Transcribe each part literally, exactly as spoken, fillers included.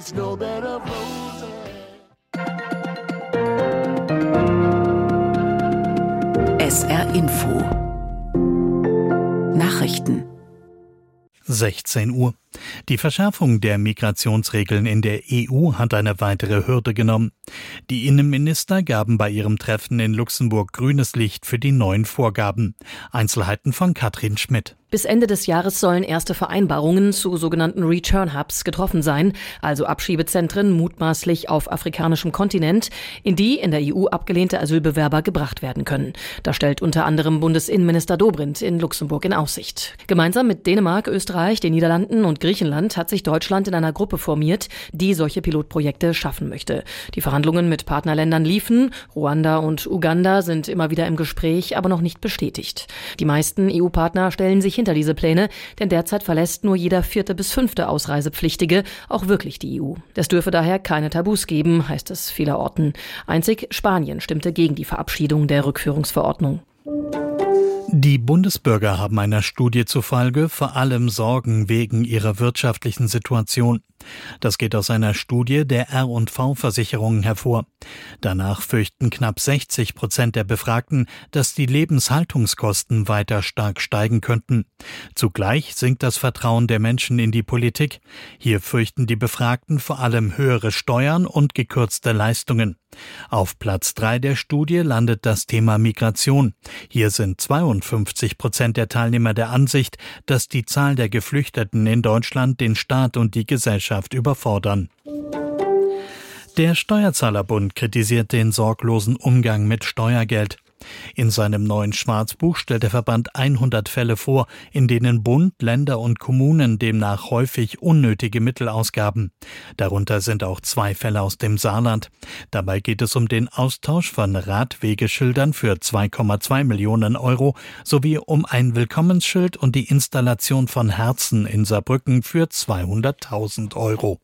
it's no bed of roses. S R Info Nachrichten sechzehn Uhr. Die Verschärfung der Migrationsregeln in der E U hat eine weitere Hürde genommen. Die Innenminister gaben bei ihrem Treffen in Luxemburg grünes Licht für die neuen Vorgaben. Einzelheiten von Katrin Schmidt. Bis Ende des Jahres sollen erste Vereinbarungen zu sogenannten Return-Hubs getroffen sein, also Abschiebezentren mutmaßlich auf afrikanischem Kontinent, in die in der E U abgelehnte Asylbewerber gebracht werden können. Das stellt unter anderem Bundesinnenminister Dobrindt in Luxemburg in Aussicht. Gemeinsam mit Dänemark, Österreich, den Niederlanden und Griechenland hat sich Deutschland in einer Gruppe formiert, die solche Pilotprojekte schaffen möchte. Die Verhandlungen mit Partnerländern liefen. Ruanda und Uganda sind immer wieder im Gespräch, aber noch nicht bestätigt. Die meisten E U-Partner stellen sich hinter diese Pläne, denn derzeit verlässt nur jeder vierte bis fünfte Ausreisepflichtige auch wirklich die E U. Es dürfe daher keine Tabus geben, heißt es vielerorten. Einzig Spanien stimmte gegen die Verabschiedung der Rückführungsverordnung. Die Bundesbürger haben einer Studie zufolge vor allem Sorgen wegen ihrer wirtschaftlichen Situation. Das geht aus einer Studie der R und V-Versicherungen hervor. Danach fürchten knapp sechzig Prozent der Befragten, dass die Lebenshaltungskosten weiter stark steigen könnten. Zugleich sinkt das Vertrauen der Menschen in die Politik. Hier fürchten die Befragten vor allem höhere Steuern und gekürzte Leistungen. Auf Platz drei der Studie landet das Thema Migration. Hier sind zweiundfünfzig Prozent der Teilnehmer der Ansicht, dass die Zahl der Geflüchteten in Deutschland den Staat und die Gesellschaft überfordern. Der Steuerzahlerbund kritisiert den sorglosen Umgang mit Steuergeld. In seinem neuen Schwarzbuch stellt der Verband hundert Fälle vor, in denen Bund, Länder und Kommunen demnach häufig unnötige Mittel ausgaben. Darunter sind auch zwei Fälle aus dem Saarland. Dabei geht es um den Austausch von Radwegeschildern für zwei Komma zwei Millionen Euro sowie um ein Willkommensschild und die Installation von Herzen in Saarbrücken für zweihunderttausend Euro.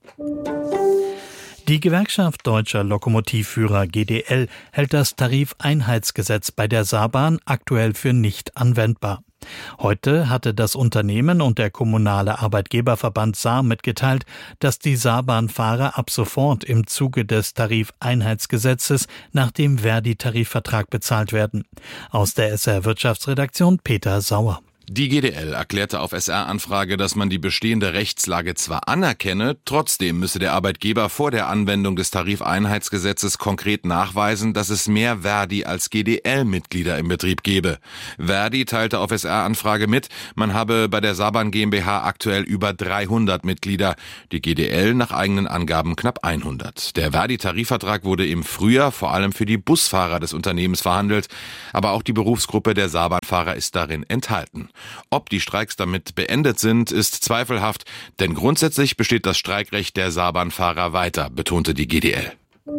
Die Gewerkschaft Deutscher Lokomotivführer G D L hält das Tarifeinheitsgesetz bei der Saarbahn aktuell für nicht anwendbar. Heute hatte das Unternehmen und der kommunale Arbeitgeberverband Saar mitgeteilt, dass die Saarbahnfahrer ab sofort im Zuge des Tarifeinheitsgesetzes nach dem Verdi-Tarifvertrag bezahlt werden. Aus der S R-Wirtschaftsredaktion Peter Sauer. Die G D L erklärte auf S R-Anfrage, dass man die bestehende Rechtslage zwar anerkenne, trotzdem müsse der Arbeitgeber vor der Anwendung des Tarifeinheitsgesetzes konkret nachweisen, dass es mehr Verdi als G D L-Mitglieder im Betrieb gebe. Verdi teilte auf S R-Anfrage mit, man habe bei der Saarbahn GmbH aktuell über dreihundert Mitglieder, die G D L nach eigenen Angaben knapp hundert. Der Verdi-Tarifvertrag wurde im Frühjahr vor allem für die Busfahrer des Unternehmens verhandelt, aber auch die Berufsgruppe der Saarbahnfahrer ist darin enthalten. Ob die Streiks damit beendet sind, ist zweifelhaft, denn grundsätzlich besteht das Streikrecht der Saarbahnfahrer weiter, betonte die G D L.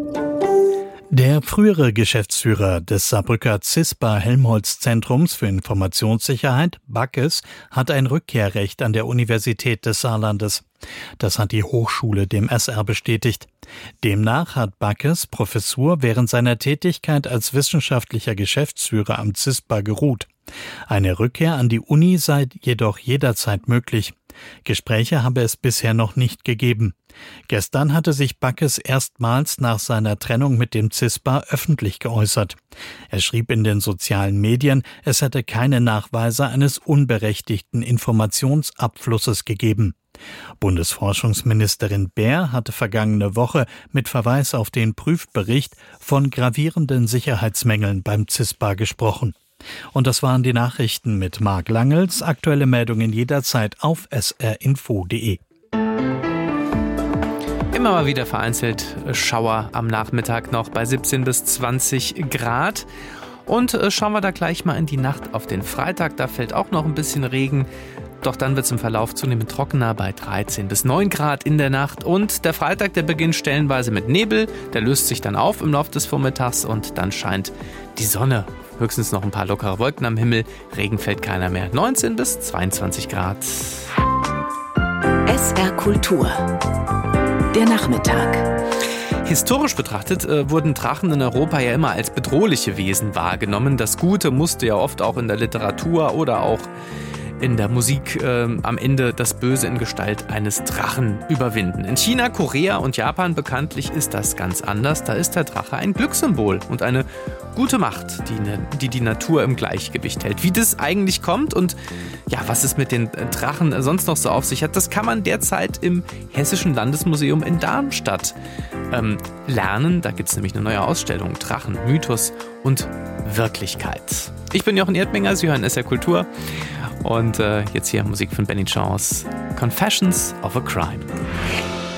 Der frühere Geschäftsführer des Saarbrücker CISPA-Helmholtz-Zentrums für Informationssicherheit, Backes, hat ein Rückkehrrecht an der Universität des Saarlandes. Das hat die Hochschule dem S R bestätigt. Demnach hat Backes Professur während seiner Tätigkeit als wissenschaftlicher Geschäftsführer am CISPA geruht. Eine Rückkehr an die Uni sei jedoch jederzeit möglich. Gespräche habe es bisher noch nicht gegeben. Gestern hatte sich Backes erstmals nach seiner Trennung mit dem CISPA öffentlich geäußert. Er schrieb in den sozialen Medien, es hätte keine Nachweise eines unberechtigten Informationsabflusses gegeben. Bundesforschungsministerin Baer hatte vergangene Woche mit Verweis auf den Prüfbericht von gravierenden Sicherheitsmängeln beim CISPA gesprochen. Und das waren die Nachrichten mit Marc Langels. Aktuelle Meldungen jederzeit auf s r info punkt d e. Immer mal wieder vereinzelt Schauer am Nachmittag noch bei siebzehn bis zwanzig Grad. Und schauen wir da gleich mal in die Nacht auf den Freitag. Da fällt auch noch ein bisschen Regen. Doch dann wird es im Verlauf zunehmend trockener bei dreizehn bis neun Grad in der Nacht. Und der Freitag, der beginnt stellenweise mit Nebel. Der löst sich dann auf im Laufe des Vormittags und dann scheint die Sonne. Höchstens noch ein paar lockere Wolken am Himmel. Regen fällt keiner mehr. neunzehn bis zweiundzwanzig Grad. S R Kultur. Der Nachmittag. Historisch betrachtet äh, wurden Drachen in Europa ja immer als bedrohliche Wesen wahrgenommen. Das Gute musste ja oft auch in der Literatur oder auch in der Musik äh, am Ende das Böse in Gestalt eines Drachen überwinden. In China, Korea und Japan bekanntlich ist das ganz anders. Da ist der Drache ein Glückssymbol und eine gute Macht, die, ne, die die Natur im Gleichgewicht hält. Wie das eigentlich kommt und ja, was es mit den Drachen sonst noch so auf sich hat, das kann man derzeit im Hessischen Landesmuseum in Darmstadt ähm, lernen. Da gibt es nämlich eine neue Ausstellung, Drachen, Mythos und Wirklichkeit. Ich bin Jochen Erdminger, Sie hören S R Kultur und äh, jetzt hier Musik von Benny Chance, Confessions of a Crime.